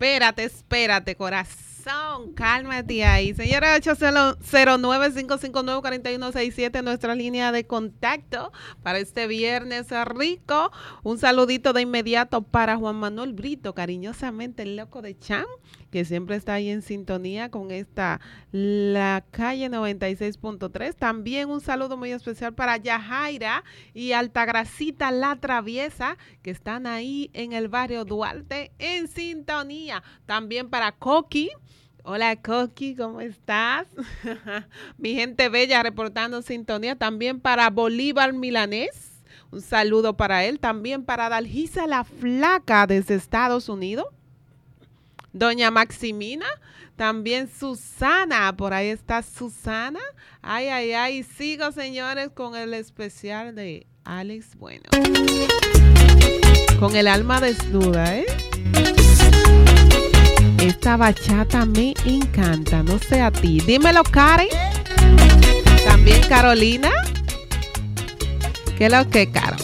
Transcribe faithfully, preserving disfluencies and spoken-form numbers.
espérate, espérate, corazón, cálmate ahí. Señora, ocho cero nueve, cinco cinco nueve, cuatro uno seis siete, nuestra línea de contacto para este viernes rico. Un saludito de inmediato para Juan Manuel Brito, cariñosamente el loco de Cham, que siempre está ahí en sintonía con esta, la calle noventa y seis punto tres. También un saludo muy especial para Yajaira y Altagracita La Traviesa, que están ahí en el barrio Duarte en sintonía. También para Coqui. Hola Coqui, ¿cómo estás? Mi gente bella reportando sintonía. También para Bolívar Milanés. Un saludo para él. También para Dalgisa La Flaca desde Estados Unidos. Doña Maximina, también Susana, por ahí está Susana. Ay, ay, ay, sigo señores con el especial de Alex Bueno. Con el alma desnuda, ¿eh? Esta bachata me encanta, no sé a ti. Dímelo, Karen. También Carolina. ¿Qué es lo que, Caro?